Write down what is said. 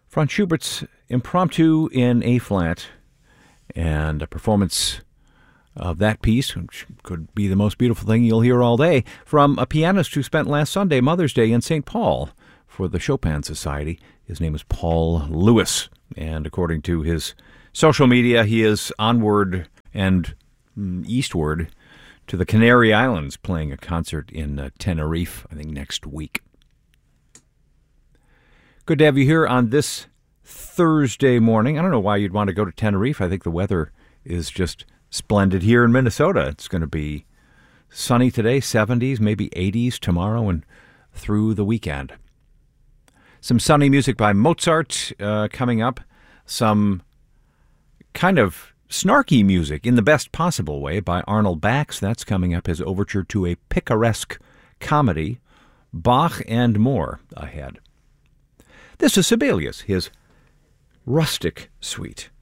Franz Schubert's Impromptu in A-flat, and a performance of that piece, which could be the most beautiful thing you'll hear all day, from a pianist who spent last Sunday, Mother's Day, in St. Paul for the Chopin Society. His name is Paul Lewis, and according to his social media, he is onward and eastward to the Canary Islands, playing a concert in Tenerife, I think, next week. Good to have you here on this Thursday morning. I don't know why you'd want to go to Tenerife. I think the weather is just splendid here in Minnesota. It's going to be sunny today, 70s, maybe 80s tomorrow and through the weekend. Some sunny music by Mozart coming up. Some kind of snarky music in the best possible way by Arnold Bax. That's coming up, his overture to a picaresque comedy. Bach and more ahead. This is Sibelius, his Rustic Suite.